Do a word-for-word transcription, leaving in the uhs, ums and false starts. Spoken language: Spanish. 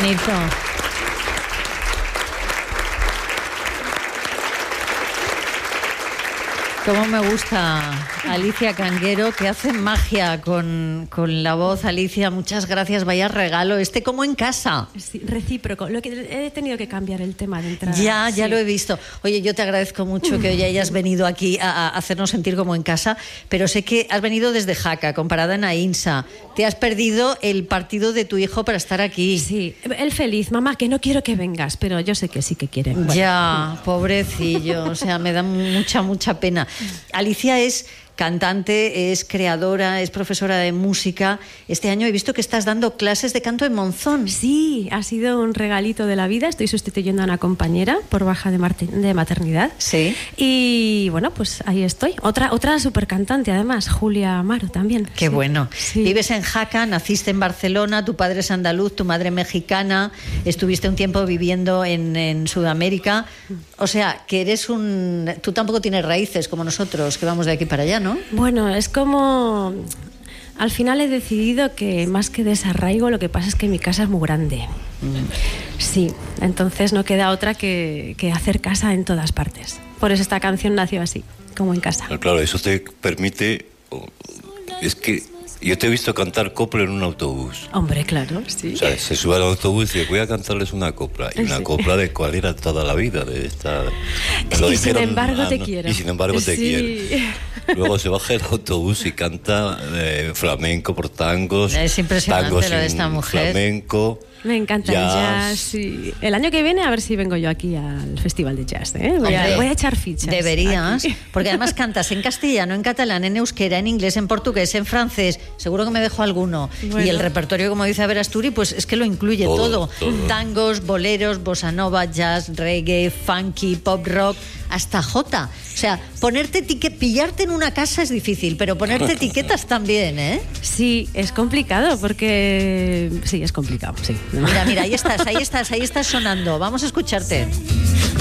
bonito. Cómo me gusta Alicia Canguero, que hace magia con, con la voz. Alicia, muchas gracias, vaya regalo. Este como en casa. Sí, recíproco. Lo que he tenido que cambiar el tema de entrada. Ya, ya sí. lo he visto. Oye, yo te agradezco mucho que hoy hayas venido aquí a, a hacernos sentir como en casa, pero sé que has venido desde Jaca, comparada en Aínsa. Te has perdido el partido de tu hijo para estar aquí. Sí, él feliz. Mamá, que no quiero que vengas, pero yo sé que sí que quiere. Bueno. Ya, pobrecillo, o sea, me da mucha, mucha pena. Alicia es cantante, es creadora, es profesora de música. Este año he visto que estás dando clases de canto en Monzón. Sí, ha sido un regalito de la vida. Estoy sustituyendo a una compañera por baja de, de maternidad. Sí. Y bueno, pues ahí estoy. Otra, otra súper cantante, además, Julia Amaro también. Qué sí. bueno. Sí. Vives en Jaca, naciste en Barcelona, tu padre es andaluz, tu madre mexicana, estuviste un tiempo viviendo en, en Sudamérica. O sea, que eres un... Tú tampoco tienes raíces como nosotros, que vamos de aquí para allá, ¿no? Bueno, es como... Al final he decidido que más que desarraigo, lo que pasa es que mi casa es muy grande. Mm. Sí, entonces no queda otra que, que hacer casa en todas partes. Por eso esta canción nació así, como en casa. Claro, eso te permite... Es que yo te he visto cantar copla en un autobús. Hombre, claro, sí. O sea, se sube al autobús y dice, voy a cantarles una copla. Y una sí. copla de cuál era toda la vida. De esta... y dijeron, sin embargo ah, te no, quiero. Y sin embargo te sí. quiero. Luego se baja el autobús y canta eh, flamenco por tangos. Es impresionante tangos lo de esta mujer. Flamenco. Me encanta jazz. el jazz. Sí. El año que viene a ver si vengo yo aquí al Festival de Jazz. ¿eh? Voy, a, voy a echar fichas. Deberías, aquí. Porque además cantas en castellano, en catalán, en euskera, en inglés, en portugués, en francés. Seguro que me dejo alguno. Bueno. Y el repertorio, como dice Averasturi, pues es que lo incluye todo. todo. todo. Tangos, boleros, bossa nova, jazz, reggae, funky, pop rock, hasta jota. O sea, ponerte etiquetas, pillarte en una casa es difícil, pero ponerte etiquetas también, ¿eh? Sí, es complicado porque... Sí, es complicado, sí. Mira, mira, ahí estás, ahí estás, ahí estás sonando. Vamos a escucharte.